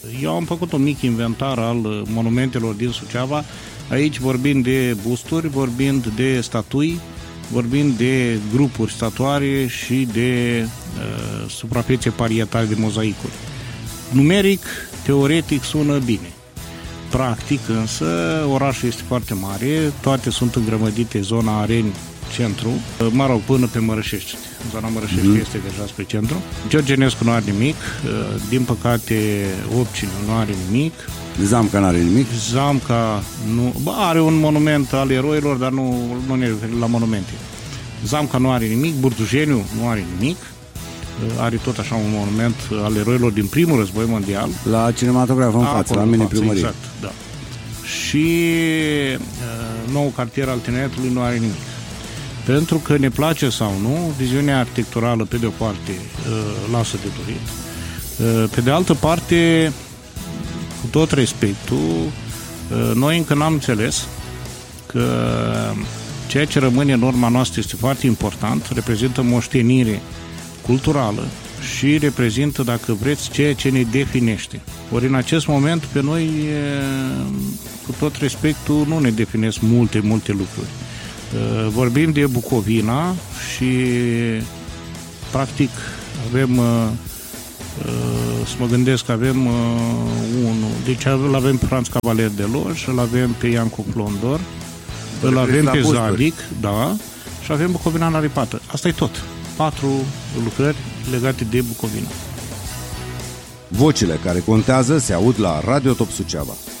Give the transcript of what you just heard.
Eu am făcut un mic inventar al monumentelor din Suceava, aici vorbind de busturi, vorbind de statui, vorbind de grupuri statuare și de suprafețe parietale de mozaicuri. Numeric, teoretic sună bine. Practic, însă, orașul este foarte mare, toate sunt îngrămădite zona Areni, centru, mă rog, până pe Mărășești. Zona Mărășești este deja spre centru. Georgenescu nu are nimic, din păcate Opcinu nu are nimic. Zamca nu are nimic? Zamca nu, are un monument al eroilor, dar nu ne referim la monumente. Zamca nu are nimic, Burdujeniu nu are nimic, are tot așa un monument al eroilor din primul război mondial. La cinematograf în față, la mine primărie. Exact, da. Și nou cartier al Tineretului nu are nimic. Pentru că ne place sau nu, viziunea arhitecturală, pe de o parte, lasă de dorit. Pe de altă parte, cu tot respectul, noi încă n-am înțeles că ceea ce rămâne în urma noastră este foarte important, reprezintă moștenire culturală și reprezintă, dacă vreți, ceea ce ne definește. Ori în acest moment, pe noi, cu tot respectul, nu ne definesc multe lucruri. Vorbim de Bucovina și practic avem, să mă gândesc, avem unul, deci îl avem pe Franz Cavaler de Loj, îl avem pe Iancu Plondor, îl avem pe Zadic, da, și avem Bucovina înaripată. Asta e tot. 4 lucrări legate de Bucovina. Vocile care contează se aud la Radio Top Suceava.